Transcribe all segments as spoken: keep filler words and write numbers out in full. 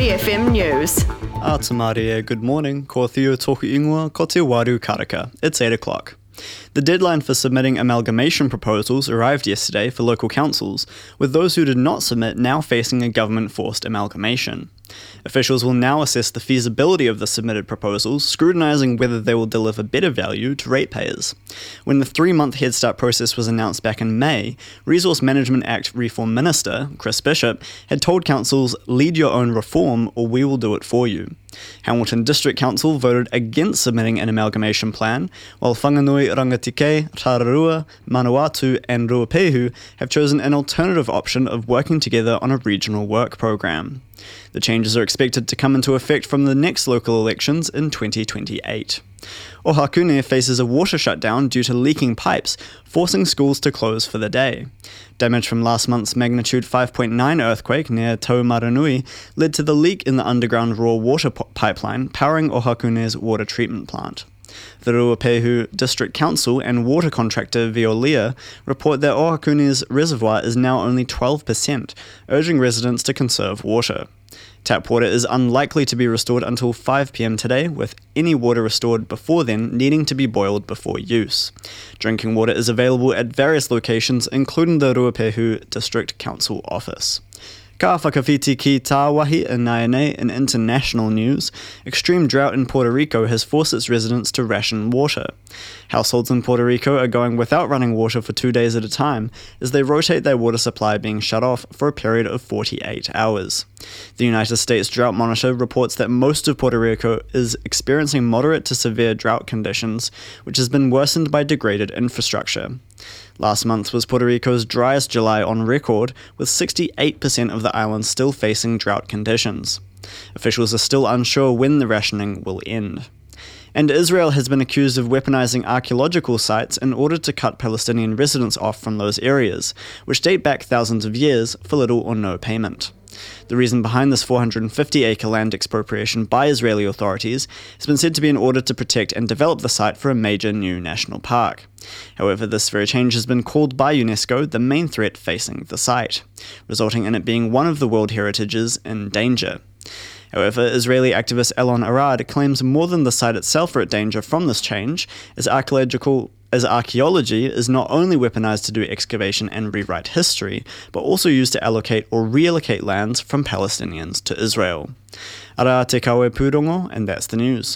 F M News. Atamarie, good morning. Ko Theo toku ingoa, ko te waru karaka. It's eight o'clock. The deadline for submitting amalgamation proposals arrived yesterday for local councils, with those who did not submit now facing a government-forced amalgamation. Officials will now assess the feasibility of the submitted proposals, scrutinising whether they will deliver better value to ratepayers. When the three-month Head Start process was announced back in May, Resource Management Act Reform Minister, Chris Bishop, had told councils, lead your own reform or we will do it for you. Hamilton District Council voted against submitting an amalgamation plan, while Whanganui, Rangatike, Tararua, Manawatu and Ruapehu have chosen an alternative option of working together on a regional work program. The changes are expected to come into effect from the next local elections in twenty twenty-eight. Ohakune faces a water shutdown due to leaking pipes, forcing schools to close for the day. Damage from last month's magnitude five point nine earthquake near Taumaranui led to the leak in the underground raw water p- pipeline powering Ohakune's water treatment plant. The Ruapehu District Council and water contractor Veolia report that Ohakune's reservoir is now only twelve percent, urging residents to conserve water. Tap water is unlikely to be restored until five p.m. today, with any water restored before then needing to be boiled before use. Drinking water is available at various locations, including the Ruapehu District Council office. Ka whakawhiti ki Tāwahi in Nainei in international news, extreme drought in Puerto Rico has forced its residents to ration water. Households in Puerto Rico are going without running water for two days at a time as they rotate their water supply being shut off for a period of forty-eight hours. The United States Drought Monitor reports that most of Puerto Rico is experiencing moderate to severe drought conditions, which has been worsened by degraded infrastructure. Last month was Puerto Rico's driest July on record, with sixty-eight percent of the island still facing drought conditions. Officials are still unsure when the rationing will end. And Israel has been accused of weaponizing archaeological sites in order to cut Palestinian residents off from those areas, which date back thousands of years for little or no payment. The reason behind this four hundred fifty acre land expropriation by Israeli authorities has been said to be in order to protect and develop the site for a major new national park. However, this very change has been called by UNESCO the main threat facing the site, resulting in it being one of the World Heritages in danger. However, Israeli activist Elon Arad claims more than the site itself are at danger from this change, as archaeological as archaeology is not only weaponized to do excavation and rewrite history, but also used to allocate or reallocate lands from Palestinians to Israel. Ara te kawe pūrongo, and that's the news.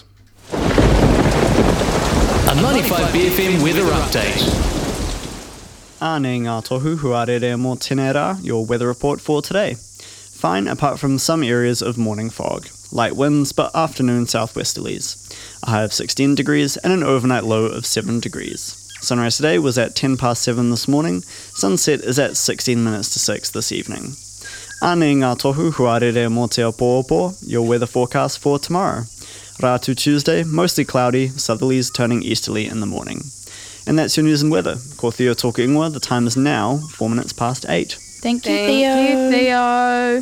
A ninety-five B F M weather update. Āne ngā tohu huarere mō tēnei rā, your weather report for today. Fine apart from some areas of morning fog. Light winds, but afternoon southwesterlies. A high of sixteen degrees and an overnight low of seven degrees. Sunrise today was at ten past seven this morning. Sunset is at sixteen minutes to six this evening. Āne ngā tohu huarere mō te opoopo, your weather forecast for tomorrow. Rātu Tuesday, mostly cloudy, southerlies turning easterly in the morning. And that's your news and weather. Ko Theo toku ingoa, the time is now four minutes past eight. Thank you, Thank Theo. you, Theo.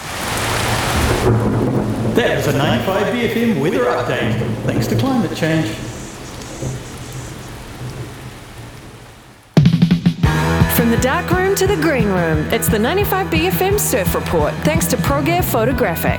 That was a ninety-five B F M weather update, thanks to climate change. From the dark room to the green room, it's the ninety-five B F M Surf Report, thanks to ProGear Photographic.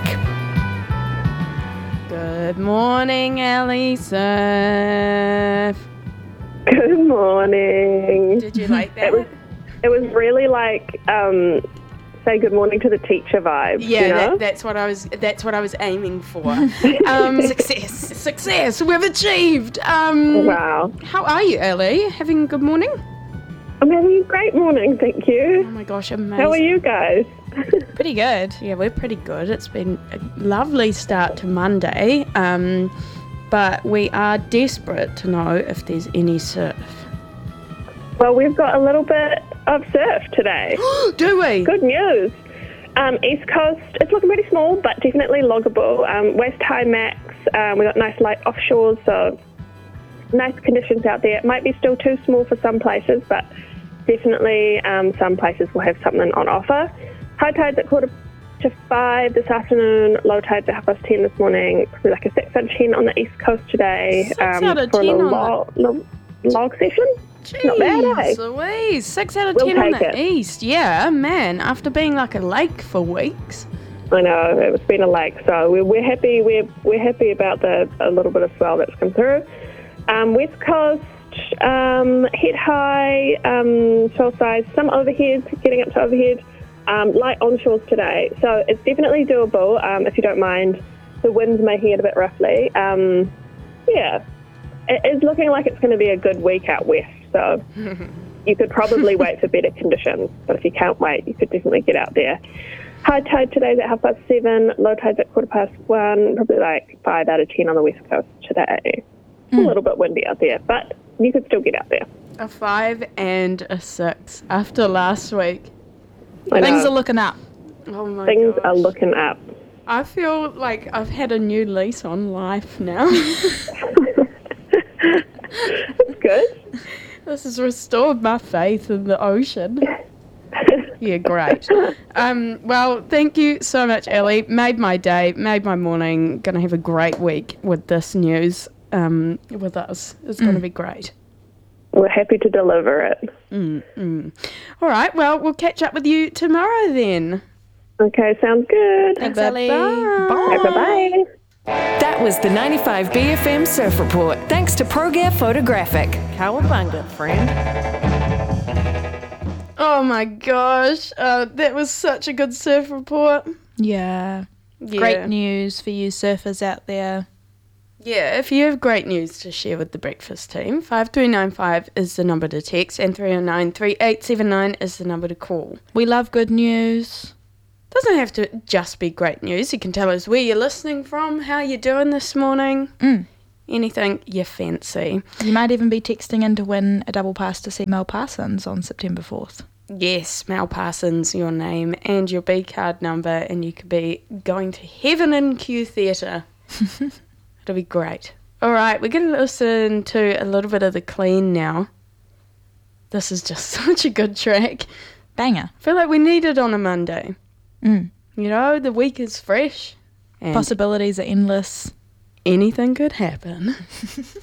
Good morning, Ellie Surf. Good morning. Did you like that? It was, it was really like um, say good morning to the teacher vibe. yeah, you know? that, that's what I was. That's what I was aiming for. Um, success, success. We've achieved. Um, Wow. How are you, Ellie? Having a good morning? I'm having a great morning, thank Oh you. my gosh, amazing. How are you guys? Pretty good. Yeah, we're pretty good. It's been a lovely start to Monday. Um, but we are desperate to know if there's any surf. Well, we've got a little bit of surf today. Do we? Good news. Um, East Coast, it's looking pretty small, but definitely loggable. Um, West High Max, um, we've got nice light offshores, so nice conditions out there. It might be still too small for some places, but definitely um, some places will have something on offer. High tide's at quarter to five this afternoon, low tide's at half past ten this morning, probably like a six out of ten on the East Coast today. Six out of for a ten little on log, log, log session. Jeez, Not bad, eh? Louise. Six out of We'll ten on take the it. east. Yeah, man. After being like a lake for weeks. I know, it's been a lake, so we're, we're happy. We're we're happy about the a little bit of swell that's come through. Um, West Coast, um, head high, um, shoal size, some overhead, getting up to overhead, um, light onshores today. So it's definitely doable um, if you don't mind the winds making it a bit roughly. Um, yeah, it is looking like it's going to be a good week out west. So you could probably wait for better conditions, but if you can't wait, you could definitely get out there. High tide today's at half past seven, low tide's at quarter past one, probably like five out of ten on the west coast today. Mm. A little bit windy out there, but you could still get out there. A five and a six after last week. I Things know. are looking up. Oh my Things gosh. are looking up. I feel like I've had a new lease on life now. That's good. This has restored my faith in the ocean. Yeah, great. Um, well, thank you so much, Ellie. Made my day, made my morning. Going to have a great week with this news um, with us. It's going to be great. We're happy to deliver it. Mm, mm. All right, well, we'll catch up with you tomorrow then. Okay, sounds good. Thanks, Ellie. Bye. Bye-bye. That was the ninety-five B F M Surf Report, thanks to ProGear Photographic. Cowabunga, friend. Oh my gosh, uh, that was such a good surf report. Yeah. Yeah. Great news for you surfers out there. Yeah, if you have great news to share with the breakfast team, five three nine five is the number to text and three oh nine, three eight seven nine is the number to call. We love good news. Doesn't have to just be great news. You can tell us where you're listening from, how you're doing this morning, Mm. anything you fancy. You might even be texting in to win a double pass to see Mel Parsons on September fourth. Yes, Mel Parsons, your name and your B card number, and you could be going to heaven in Q Theatre. It'll be great. All right, we're going to listen to a little bit of The Clean now. This is just such a good track. Banger. I feel like we need it on a Monday. Mm. You know, the week is fresh. And Possibilities are endless. anything could happen.